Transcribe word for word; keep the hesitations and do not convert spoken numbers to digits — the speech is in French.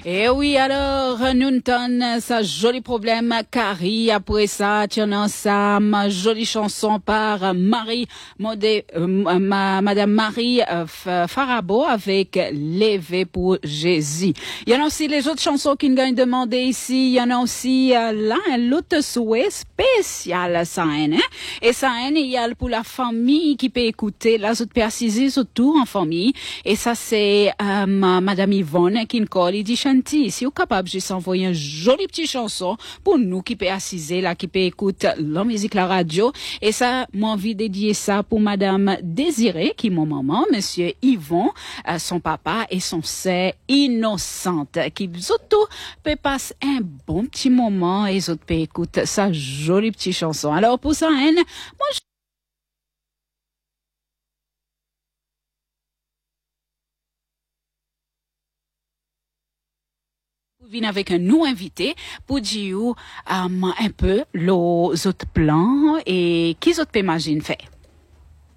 Et oui, alors, nous donne ça joli problème, Carrie. Après ça, tiens, ça, ma jolie chanson par Marie, Modé, euh, ma, Madame Marie euh, Farabo avec Levé pour Jésus. Il y en a aussi les autres chansons qui nous ont demandé ici. Il y en a aussi euh, là, un autre souhait spécial, ça, hein. Et ça, hein, il y a pour la famille qui peut écouter, là, autres peut assiser surtout en famille. Et ça, c'est euh, ma, Madame Yvonne qui nous colle, il dit, Chanty, si vous êtes capable, je s'envoyer une jolie petite chanson pour nous qui peut assiser, là, qui peut écouter la musique, la radio. Et ça, moi, envie de dédier ça pour Madame Désirée, qui est mon maman, Monsieur Yvon, euh, son papa et son sœur Innocente, qui surtout peut passer un bon petit moment et les autres peut écouter sa jolie petite chanson. Alors, pour ça, hein, moi, je viens avec un nouveau invité pour dire um, un peu les autres plans et qui autres peut imaginer faire.